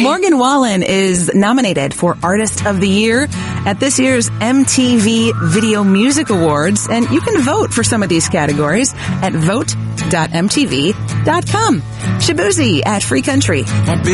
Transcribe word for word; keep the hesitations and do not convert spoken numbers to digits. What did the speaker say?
Morgan Wallen is nominated for Artist of the Year at this year's M T V Video Music Awards, and you can vote for some of these categories at vote dot m t v dot com. Shabuzi at Free Country.